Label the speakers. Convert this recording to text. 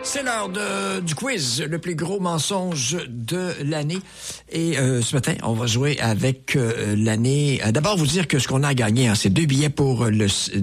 Speaker 1: C'est l'heure du quiz, le plus gros mensonge de l'année. Et ce matin, on va jouer avec l'année. D'abord, vous dire que ce qu'on a gagné, c'est 2 billets pour le